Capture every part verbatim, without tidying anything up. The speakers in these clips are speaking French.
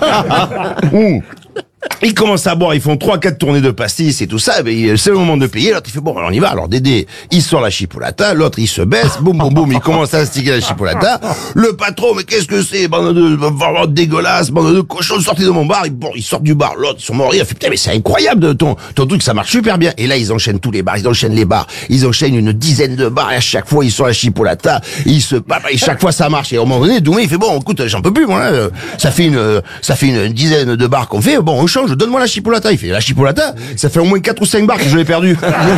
Ouh. Ils commencent à boire, ils font trois quatre tournées de pastis et tout ça, mais c'est le moment de payer, l'autre il fait bon, alors on y va, alors Dédé, il sort la chipolata, l'autre il se baisse, boum boum boum, il commence à sticker la chipolata, le patron, mais qu'est-ce que c'est, bande de, vraiment dégueulasse, bande de cochons, sortez de mon bar, ils, bon, ils sortent du bar, l'autre, ils sont morts, il fait putain, mais c'est incroyable de ton, ton truc, ça marche super bien, et là ils enchaînent tous les bars, ils enchaînent les bars, ils enchaînent une dizaine de bars, et à chaque fois ils sont la chipolata, ils se papent, et chaque fois ça marche, et à un moment donné, Doumé il fait bon, écoute, j'en peux plus, moi, là, ça fait une, ça fait une dizaine de bars qu'on fait, bon, on change, donne-moi la chipolata. Il fait la chipolata, ça fait au moins quatre ou cinq bars que je l'ai perdu.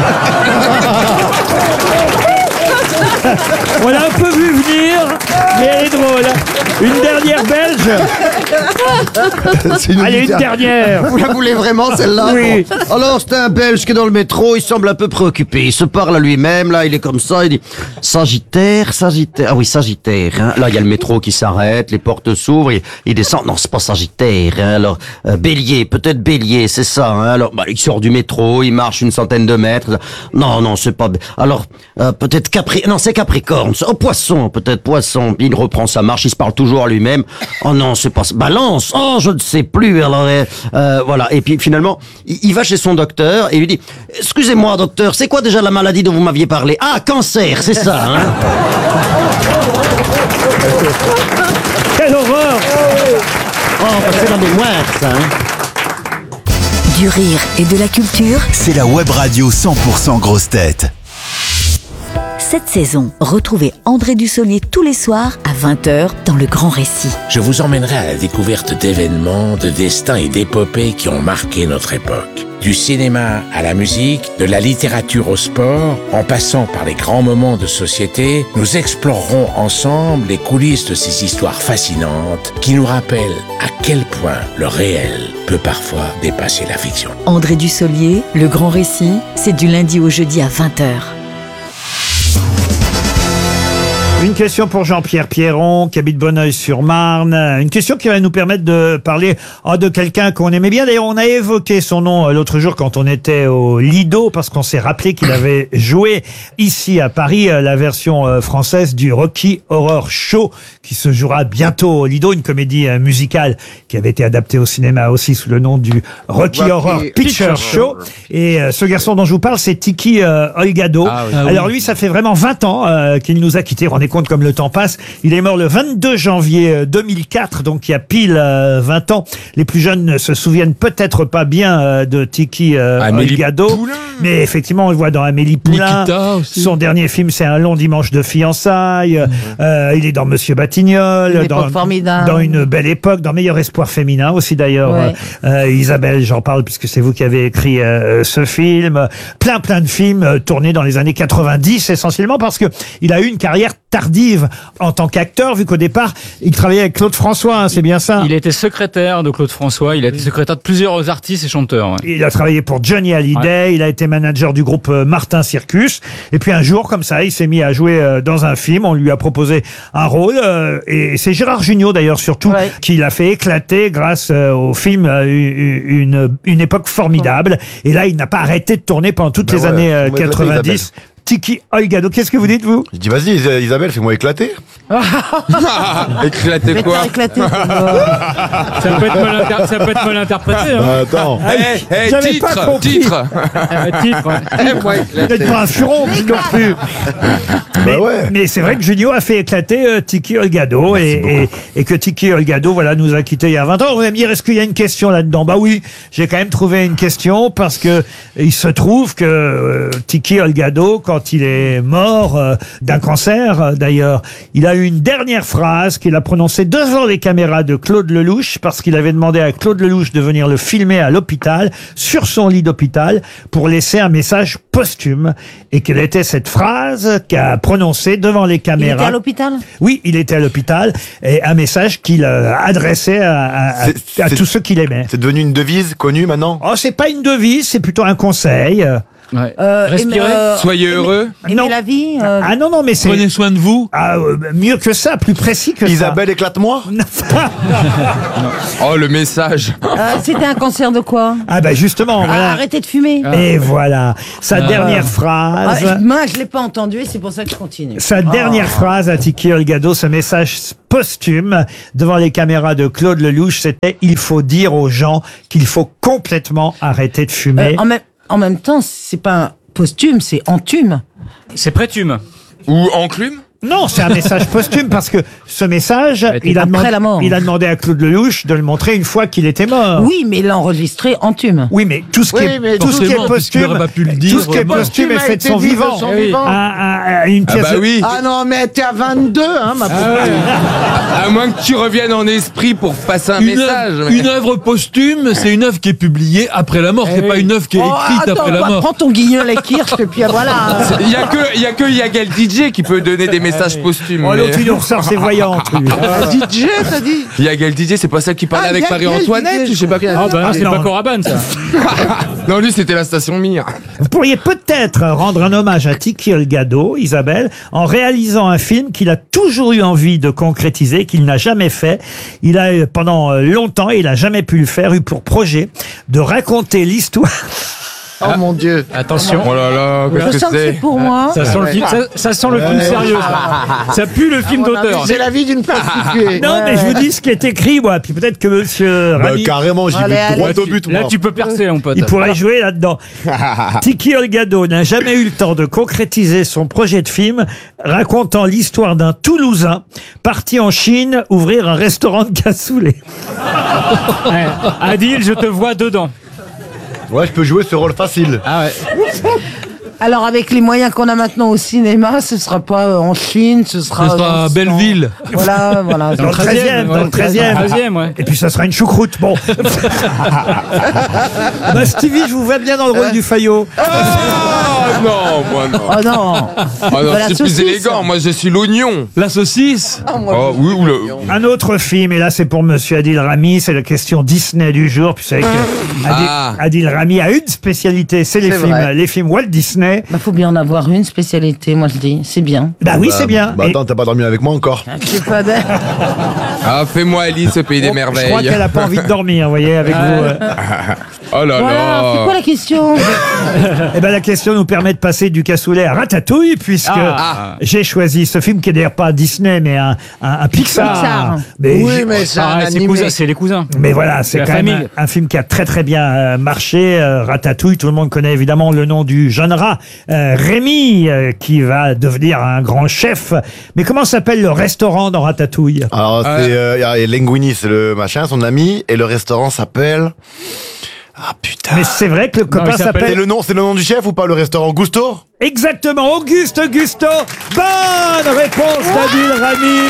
On l'a un peu vu venir, mais elle est drôle. Une dernière belge. C'est une Allez, une dernière. Vous la voulez vraiment, celle-là? Oui. Bon. Alors, c'est un Belge qui est dans le métro, il semble un peu préoccupé. Il se parle à lui-même, là, il est comme ça, il dit « Sagittaire, Sagittaire... » Ah oui, Sagittaire, hein. Là, il y a le métro qui s'arrête, les portes s'ouvrent, il, il descend. Non, c'est pas Sagittaire, hein. Alors, euh, Bélier, peut-être Bélier, c'est ça, hein. Alors, bah, il sort du métro, il marche une centaine de mètres. Non, non, c'est pas... Alors, euh, peut-être Capri... Non, c'est Capricorne. Oh, Poisson, peut-être Poisson. Il reprend sa marche, il se parle toujours à lui-même. Oh non, c'est pas... Balance. Oh, je ne sais plus. Alors, euh, euh, voilà. Et puis, finalement, il, il va chez son docteur et lui dit « Excusez-moi, docteur, c'est quoi déjà la maladie dont vous m'aviez parlé? Ah, cancer, c'est ça, hein ?» Quelle horreur. Oh, bah, c'est la mémoire, ça, hein. Du rire et de la culture. C'est la web radio cent pour cent grosse tête. Cette saison, retrouvez André Dussolier tous les soirs à vingt heures dans Le Grand Récit. Je vous emmènerai à la découverte d'événements, de destins et d'épopées qui ont marqué notre époque. Du cinéma à la musique, de la littérature au sport, en passant par les grands moments de société, nous explorerons ensemble les coulisses de ces histoires fascinantes qui nous rappellent à quel point le réel peut parfois dépasser la fiction. André Dussolier, Le Grand Récit, c'est du lundi au jeudi à vingt heures. Une question pour Jean-Pierre Pierron, qui habite Bonneuil-sur-Marne. Une question qui va nous permettre de parler oh, de quelqu'un qu'on aimait bien. D'ailleurs, on a évoqué son nom euh, l'autre jour quand on était au Lido, parce qu'on s'est rappelé qu'il avait joué ici à Paris euh, la version euh, française du Rocky Horror Show, qui se jouera bientôt au Lido, une comédie euh, musicale qui avait été adaptée au cinéma aussi sous le nom du Rocky, Rocky Horror Picture Show. Et euh, ce garçon dont je vous parle, c'est Tiki euh, Olgado. Ah, oui. Alors lui, ça fait vraiment vingt ans euh, qu'il nous a quittés. Rendez compte comme le temps passe. Il est mort le vingt-deux janvier deux mille quatre, donc il y a pile euh, vingt ans. Les plus jeunes ne se souviennent peut-être pas bien euh, de Tiki euh, Olgado, mais effectivement, on le voit dans Amélie Poulain. Son dernier film, c'est Un long dimanche de fiançailles. Mmh. Euh, il est dans Monsieur Batignolles, dans, dans Une belle époque, dans Meilleur espoir féminin aussi d'ailleurs. Ouais. Euh, Isabelle, j'en parle puisque c'est vous qui avez écrit euh, ce film. Plein plein de films euh, tournés dans les années quatre-vingt-dix essentiellement parce que il a eu une carrière tardive en tant qu'acteur, vu qu'au départ, il travaillait avec Claude François, hein, c'est bien ça? Il était secrétaire de Claude François, il a été secrétaire de plusieurs artistes et chanteurs. Ouais. Il a travaillé pour Johnny Hallyday, ouais. Il a été manager du groupe Martin Circus, et puis un jour, comme ça, il s'est mis à jouer dans un film, on lui a proposé un rôle, et c'est Gérard Jugnot d'ailleurs surtout, ouais. Qui l'a fait éclater grâce au film Une, une époque formidable, et là, il n'a pas arrêté de tourner pendant toutes ben les ouais, années quatre-vingt-dix. Tiki Olgado, qu'est-ce que vous dites, vous? Je dis, vas-y, Isabelle, fais-moi éclater. Éclater quoi? Éclater, ça, peut être mal inter... ça peut être mal interprété. Hein. Ah, attends. Hey, hey, J'avais titre, pas compris. Titre. euh, titre, ouais. Vous n'êtes pas un furon, non plus. Mais, bah ouais. mais c'est vrai que Junio a fait éclater euh, Tiki Olgado et, et, et que Tiki Olgado, voilà, nous a quittés il y a vingt ans. On va me dire, est-ce qu'il y a une question là-dedans? Bah oui, j'ai quand même trouvé une question parce que il se trouve que euh, Tiki Olgado, quand il est mort euh, d'un cancer, euh, d'ailleurs, il a eu une dernière phrase qu'il a prononcée devant les caméras de Claude Lelouch parce qu'il avait demandé à Claude Lelouch de venir le filmer à l'hôpital, sur son lit d'hôpital, pour laisser un message posthume. Et quelle était cette phrase qu'a prononcée devant les caméras? Il était à l'hôpital? Oui, il était à l'hôpital. Et un message qu'il euh, adressait à, à, à, à tous ceux qu'il aimait. C'est devenu une devise connue maintenant? Oh, c'est pas une devise, c'est plutôt un conseil. Ouais. Euh, Respirez. aimer, euh, Soyez aimer- heureux. Aimer Non. la vie. euh, Ah non, non, mais c'est... Prenez soin de vous. Ah, euh, mieux que ça, plus précis que Isabelle, éclate-moi. ça. Oh, le message. euh, C'était un cancer de quoi? Ah bah justement, Ah, voilà. arrêtez de fumer. Et voilà, sa dernière Ah, phrase... je- moi, je l'ai pas entendu et c'est pour ça que je continue. Sa dernière phrase à Tiki Olgado, ce message posthume devant les caméras de Claude Lelouch, c'était « Il faut dire aux gens qu'il faut complètement arrêter de fumer Euh, en, même, en même temps, c'est pas un posthume, c'est entume. C'est prétume. Ou enclume. Non, c'est un message posthume parce que ce message, était il a, après demandé, la mort. il a demandé à Claude Lelouch de le montrer une fois qu'il était mort. Oui, mais il l'a enregistré entume. Oui, mais tout ce qui Oui, est, mais tout ce qui est forcément, puisqu'il posthume, aurait pas pu le tout dire, ce qui est bon. posthume est Posthume a fait de été son dit de vivant. son Eh oui. vivant. Un- un- un- une Ah pièce bah de- oui. Ah non, mais t'es à vingt-deux, hein, ma pauvre. À moins que tu reviennes en esprit pour passer un Une message. œuvre, mais- une œuvre posthume, c'est une œuvre qui est publiée après la mort. C'est pas une œuvre qui est Oh, écrite attends, après la toi, mort. prends ton guignol et kirsch et puis voilà. Il y a que, il y a que Yagal D J qui peut donner des messages posthumes. Oh, mais- l'autre, il nous ressort ses voyantes. lui. D J, t'as dit Yagal D J, c'est pas ça qui parlait Ah, avec Yagal Marie-Antoinette, D J, je sais pas quoi. Ah bah Ah, c'est non. pas Coraban ça. Non, lui, c'était la station Mire. Vous pourriez peut-être rendre un hommage à Tiki Olgado, Isabelle, en réalisant un film qu'il a toujours eu envie de concrétiser, qu'il n'a jamais fait. Il a, euh, pendant euh, longtemps, il n'a jamais pu le faire, eu pour projet de raconter l'histoire. Oh mon Dieu. Attention. Oh là là, Je qu'est-ce sens que que c'est c'est? pour moi. Ça sent le film, ça, ça sent le film sérieux. Ça, ça pue le film d'auteur. C'est la vie d'une prostituée. Non, mais je vous dis ce qui est écrit, moi. Puis peut-être que monsieur Bah, Rami, carrément, j'y Allez, vais allez. droit Là, au tu- but, Là moi. tu peux percer mon pote. il pourrait jouer là-dedans. Tiki Olgado n'a jamais eu le temps de concrétiser son projet de film racontant l'histoire d'un Toulousain parti en Chine ouvrir un restaurant de cassoulet. Ouais. Adil, je te vois dedans. Ouais, je peux jouer ce rôle facile. Ah ouais. Alors avec les moyens qu'on a maintenant au cinéma, ce sera pas euh, en Chine, ce sera. Ce sera dans- à Belleville. dans- Voilà, voilà. Dans le treizième, dans le treizième. treizième, ouais. Et puis ça sera une choucroute, bon. Bah Stevie, je vous vois bien dans le rôle du Faillot. Oh non, moi non. Oh non. Oh non, Voilà, c'est plus saucisse. élégant. Moi, je suis l'oignon. La saucisse. Oh oui, ou le. Un autre film, et là c'est pour monsieur Adil Rami, c'est la question Disney du jour. Puis vous savez que Adil, Ah. Adil Rami a une spécialité, c'est les C'est films, vrai. les films Walt Disney. Bah faut bien en avoir une spécialité, moi je dis. C'est bien. Bah oui, c'est bien. Bah Et attends, t'as pas dormi avec moi encore. C'est pas de- Ah, fais-moi Alice au pays des je crois merveilles. qu'elle a pas envie de dormir, vous voyez, avec vous. euh. Oh là Voilà, c'est là. quoi la question? Eh ben la question nous permet de passer du cassoulet à Ratatouille, puisque Ah. j'ai choisi ce film qui est d'ailleurs pas Disney, mais un, un, un Pixar. Pixar. Mais, Oui, j'ai- mais c'est un Ah, c'est animé. cousins, c'est les cousins. mais voilà, c'est La quand même famille. un, un film qui a très très bien euh, marché. euh, Ratatouille, tout le monde connaît évidemment le nom du jeune rat euh, Rémi, euh, qui va devenir un grand chef. Mais comment s'appelle le restaurant dans Ratatouille? Alors, c'est euh, y a- y a Linguini, c'est le machin, son ami, et le restaurant s'appelle. Ah putain. Mais c'est vrai que le copain il s'appelle- C'est s'appelle le nom, c'est le nom du chef ou pas, le restaurant Gusto? exactement Auguste Gusto. Bonne réponse d'Adil Rami.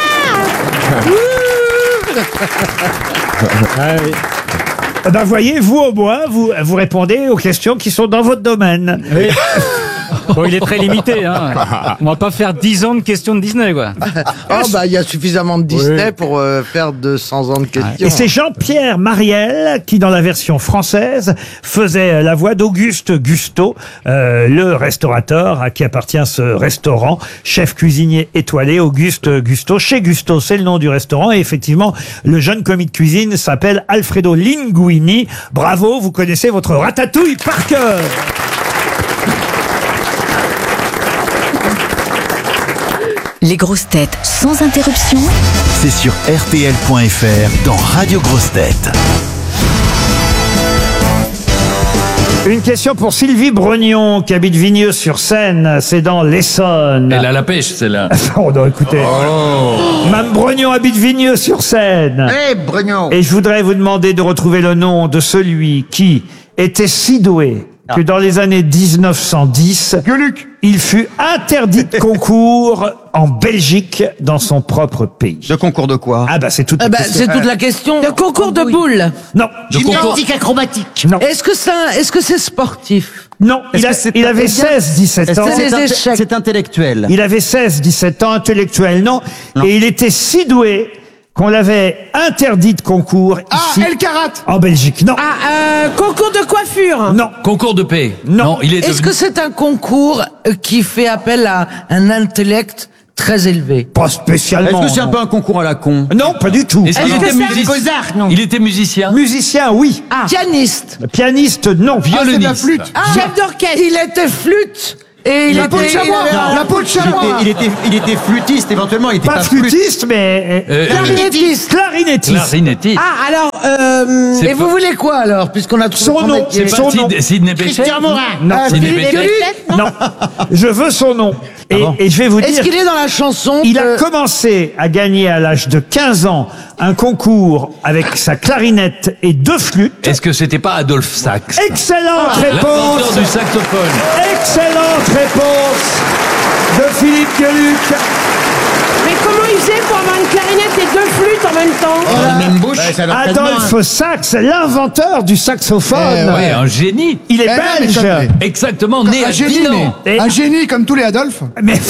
Eh ben voyez, vous au moins, vous, vous répondez aux questions qui sont dans votre domaine. Oui. Bon, il est très limité. Hein. On va pas faire dix ans de questions de Disney, quoi. Oh bah il y a suffisamment de Disney pour euh, faire deux cents ans de questions. Et c'est Jean-Pierre Mariel qui, dans la version française, faisait la voix d'Auguste Gusto, euh, le restaurateur à qui appartient ce restaurant, chef cuisinier étoilé, Auguste Gusto. Chez Gusto, c'est le nom du restaurant. Et effectivement, le jeune commis de cuisine s'appelle Alfredo Linguini. Bravo, vous connaissez votre ratatouille par cœur. Les grosses têtes sans interruption. C'est sur R T L point F R dans Radio Grosses Têtes. Une question pour Sylvie Brognon, qui habite Vigneux-sur-Seine. C'est dans l'Essonne. Elle a la pêche, celle-là. Oh non, écoutez. Mme Brognon habite Vigneux-sur-Seine. Eh, Brugnon. Et je voudrais vous demander de retrouver le nom de celui qui était si doué que dans les années dix-neuf cent dix, il fut interdit de concours en Belgique dans son propre pays. De concours de quoi? Ah bah c'est toute Ah la bah, question. c'est toute la question. Le concours de boules. Non, Gymnastique acrobatique. Non. Est-ce que ça, est-ce que c'est sportif? non, il, a- que c'est- il avait est-ce que- seize dix-sept ans. C'est les échecs. C'est intellectuel. Il avait seize dix-sept ans, intellectuel, non. Et il était si doué qu'on l'avait interdit de concours Ah, ici El Karat. en Belgique. Non, Ah, euh, concours de coiffure. non, Concours de paix. Non. il est Est-ce devenu- que c'est un concours euh, qui fait appel à un intellect très élevé? pas spécialement. Est-ce que c'est un non. peu un concours à la con? Non, pas du tout. Est-ce qu'il Est-ce que était c'est un musicien Beaux-Arts, non? Il était musicien. Musicien, oui. Ah. Pianiste. Pianiste, non. Ah, c'est de la Violoniste. flûte. Chef d'orchestre. Il était flûte. Et il La peau de était- chamois. il avait un- La peau de chamois. Il était, il était flûtiste éventuellement, il était Pas pas, flûte. flûtiste, mais Euh, Clarinettiste. clarinettiste. Clarinettiste. Ah, alors, euh, C'est et vous pas- voulez quoi alors, puisqu'on a trouvé Son son nom, métier? C'est son pas nom. Sid- Sidney Bechet. Non, Ah, Sidney Philippe Bechet. Gueluc. non. Je veux son nom. Et, et je vais vous Est-ce dire, qu'il est dans la chanson il que- a commencé à gagner à l'âge de quinze ans un concours avec sa clarinette et deux flûtes. Est-ce que c'était pas Adolphe Sax? Excellente L'inventeur réponse. du saxophone. Excellente réponse de Philippe Gueluc. Mais comment il faisait pour avoir une clarinette et deux flûtes en même temps? Dans la même bouche. Adolphe Sax, l'inventeur du saxophone. Ouais, un génie. Il est Eh non, mais belge. ça- Exactement, né à Un génie, Dinan. mais- Et- un génie comme tous les Adolphe. Mais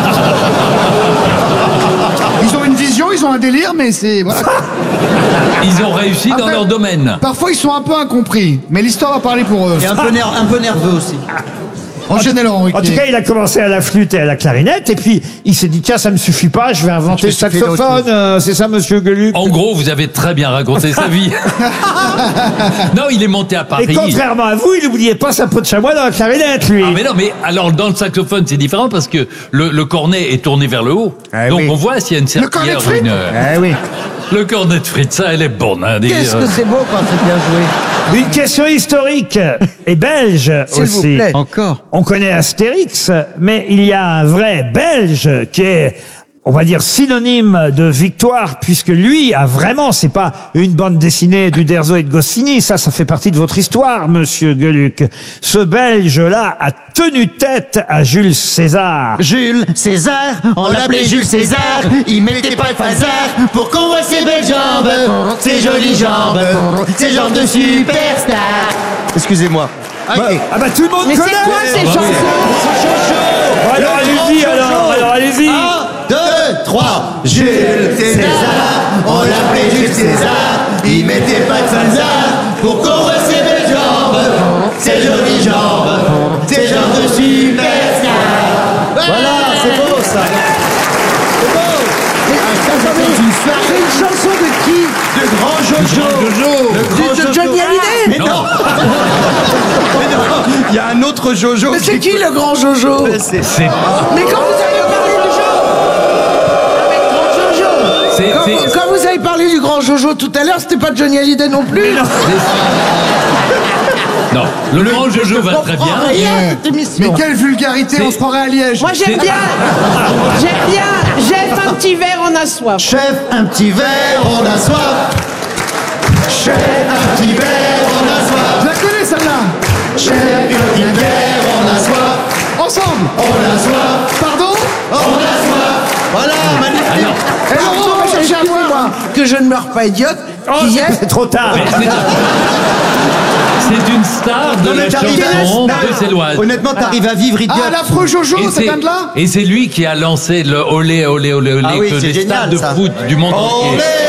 Ils ont une vision, ils ont un délire, mais c'est voilà. Ils ont réussi dans Après- leur domaine. Parfois ils sont un peu incompris, mais l'histoire va parler pour eux. Et un peu, ner- un peu nerveux aussi. Enchaînez Laurent en Ruquier. tout cas, il a commencé à la flûte et à la clarinette, et puis il s'est dit tiens, ça me suffit pas, je vais inventer le Je vais faire autre saxophone. Euh, c'est ça, Monsieur Gueluc. En gros, vous avez très bien raconté sa vie. Non, il est monté à Paris. Et contrairement à vous, il n'oubliait pas sa peau de chamois dans la clarinette, lui. Ah mais non, mais alors dans le saxophone c'est différent parce que le, le cornet est tourné vers le haut. Ah Donc oui. on voit s'il y a une Le cornet serpillière de ou frites. une... Eh oui. Le cornet de frites, ça elle est bonne. Hein, des- Qu'est-ce que c'est beau quand c'est bien joué. Une question historique et belge S'il vous aussi. plaît. Encore. On connaît Astérix, mais il y a un vrai belge qui est, on va dire, synonyme de victoire, puisque lui a vraiment, c'est pas une bande dessinée du Derzo et de Goscinny, ça, ça fait partie de votre histoire, Monsieur Gueluc. Ce belge-là a tenu tête à Jules César. Jules César, on l'appelait Jules César. Il mettait pas de hasard pour qu'on voit ses belles jambes, ses jolies jambes, ses jambes de superstar. Excusez-moi. Bah, ah bah tout le monde Mais connaît. c'est quoi ces bah oui. chansons? Bon, alors allez-y, alors, alors allez-y. Un, deux, trois. Jules César, on l'appelait Jules César. Il mettait pas de hasard pour qu'on voit ses belles jambes, ses jolies jambes, ses jambes de superstar. Voilà, c'est beau ça. C'est beau. Attendez, c'est une chanson de qui? De grand Jojo. Jojo. De grand De Jojo. Johnny Hallyday? Mais non. Mais non, il y a un autre Jojo. Mais c'est qui le grand Jojo? C'est C'est Mais quand vous avez parlé du Jojo avec grand Jojo, C'est- quand, c'est- vous, quand vous avez parlé du grand Jojo tout à l'heure, c'était pas Johnny Hallyday non plus. Non, le grand Jojo va très bien. Rien, cette émission. Mais quelle vulgarité, C'est- on se croirait à Liège. Moi j'aime bien, j'aime bien, Jeff, un petit verre, on a soif. Chef, un petit verre, on a soif. Chef, un petit verre, on a Je soif. la connais celle-là. Chef, un petit verre, on a soif. Ensemble. On a soif. Pardon. On a soif. Voilà, magnifique. Alors, Et Laurent, on va chercher à Excusez-moi, boire. que je ne meurs pas idiote. Oh, qui c'est est trop tard. mais c'est- c'est une star de Non, mais la t'arrives à- chanson non, bruxelloise. Honnêtement, t'arrives à vivre idiot. Ah, l'affreux Jojo, Et ça c'est- vient de là. Et c'est lui qui a lancé le olé, olé, olé, olé, Ah oui, que c'est des stars génial, de ça. foot du monde entier. Olé,